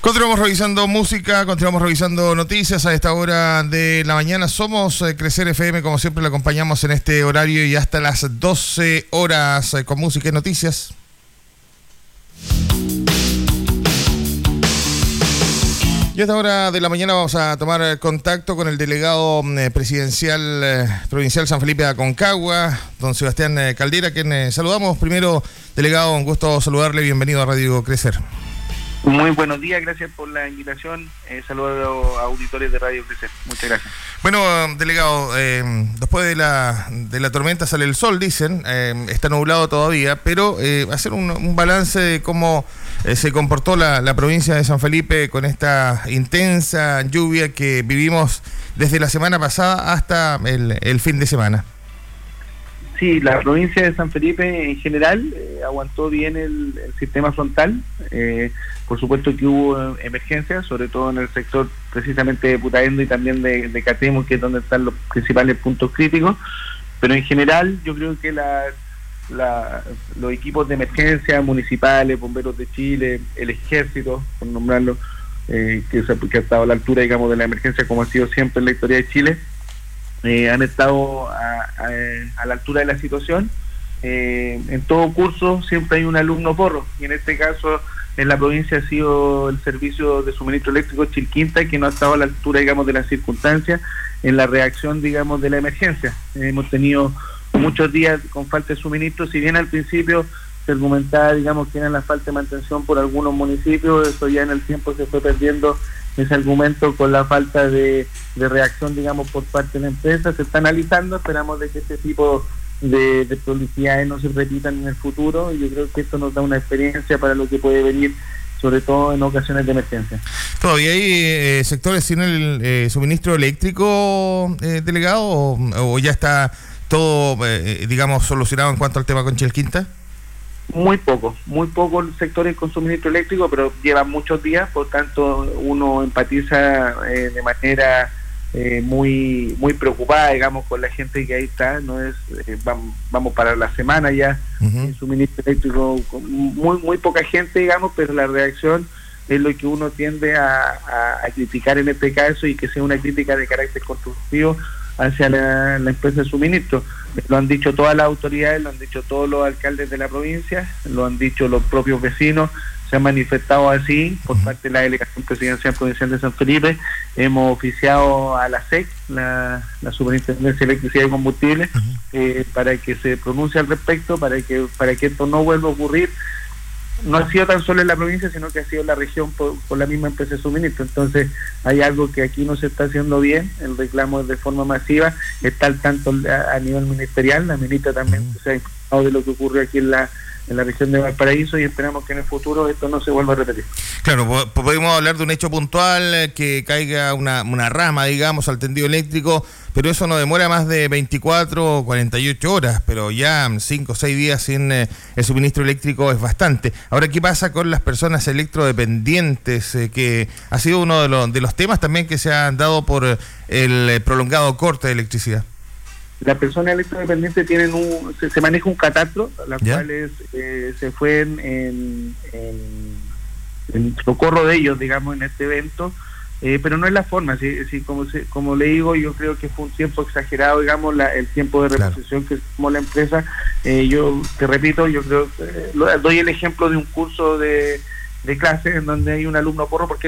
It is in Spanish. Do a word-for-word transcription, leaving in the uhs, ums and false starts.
Continuamos revisando música, continuamos revisando noticias a esta hora de la mañana. Somos eh, Crecer F M, como siempre le acompañamos en este horario y hasta las doce horas eh, con música y noticias. Y a esta hora de la mañana vamos a tomar contacto con el delegado eh, presidencial eh, provincial San Felipe de Aconcagua, don Sebastián eh, Caldera, quien eh, saludamos. Primero, delegado, un gusto saludarle, bienvenido a Radio Crecer. Muy buenos días, gracias por la invitación. Eh, saludos a auditores de Radio Crecer. Muchas gracias. Bueno, delegado, eh, después de la de la tormenta sale el sol, dicen. Eh, está nublado todavía, pero eh, hacer un, un balance de cómo eh, se comportó la, la provincia de San Felipe con esta intensa lluvia que vivimos desde la semana pasada hasta el, el fin de semana. Sí, la provincia de San Felipe en general eh, aguantó bien el, el sistema frontal. Eh, por supuesto que hubo emergencias, sobre todo en el sector precisamente de Putaendo y también de, de Catemo, que es donde están los principales puntos críticos. Pero en general yo creo que la, la, los equipos de emergencia municipales, bomberos de Chile, el ejército, por nombrarlo, eh, que, que ha estado a la altura, digamos, de la emergencia como ha sido siempre en la historia de Chile, Eh, han estado a, a, a la altura de la situación. Eh, en todo curso siempre hay un alumno porro, y en este caso en la provincia ha sido el servicio de suministro eléctrico Chilquinta, que no ha estado a la altura, digamos, de las circunstancias en la reacción, digamos, de la emergencia. Eh, hemos tenido muchos días con falta de suministro. Si bien al principio se argumentaba, digamos, que era la falta de mantención por algunos municipios, eso ya en el tiempo se fue perdiendo ese argumento con la falta de, de reacción, digamos, por parte de la empresa. Se está analizando, esperamos de que este tipo de, de prolicidades no se repitan en el futuro, y yo creo que esto nos da una experiencia para lo que puede venir, sobre todo en ocasiones de emergencia. ¿Todavía hay eh, sectores sin el eh, suministro eléctrico, eh, delegado, o, o ya está todo, eh, digamos, solucionado en cuanto al tema con Chilquinta? Muy poco, muy pocos sectores con suministro eléctrico, pero llevan muchos días, por tanto uno empatiza eh, de manera eh, muy muy preocupada, digamos, con la gente que ahí está. No es eh, vamos, vamos para la semana ya, uh-huh. sin suministro eléctrico, con muy muy poca gente, digamos, pero la reacción es lo que uno tiende a, a, a criticar en este caso, y que sea una crítica de carácter constructivo hacia la, la empresa de suministro. Lo han dicho todas las autoridades, lo han dicho todos los alcaldes de la provincia, lo han dicho los propios vecinos, se han manifestado así por parte de la Delegación Presidencial Provincial de San Felipe. Hemos oficiado a la S E C, la, la Superintendencia de Electricidad y Combustible, uh-huh. eh, para que se pronuncie al respecto, para que para que esto no vuelva a ocurrir. No ha sido tan solo en la provincia, sino que ha sido en la región por, por la misma empresa de suministro. Entonces hay algo que aquí no se está haciendo bien, el reclamo es de forma masiva, está al tanto a, a nivel ministerial. La ministra también uh-huh. se ha informado de lo que ocurrió aquí en la en la región de Valparaíso, y esperamos que en el futuro esto no se vuelva a repetir. Claro, podemos hablar de un hecho puntual, que caiga una, una rama, digamos, al tendido eléctrico, pero eso no demora más de veinticuatro o cuarenta y ocho horas, pero ya cinco o seis días sin eh, el suministro eléctrico es bastante. Ahora, ¿qué pasa con las personas electrodependientes? Eh, que ha sido uno de los, de los temas también que se han dado por el prolongado corte de electricidad. Las personas electrodependientes tienen un, se, se maneja un catastro, las ¿Ya? cuales eh, se fue en, en, en, en socorro de ellos, digamos, en este evento, eh, pero no es la forma. Si, si, como, se, como le digo, yo creo que fue un tiempo exagerado, digamos, la, el tiempo de reposición claro. que tomó la empresa. Eh, yo te repito, yo creo, eh, doy el ejemplo de un curso de, de clase en donde hay un alumno porro, porque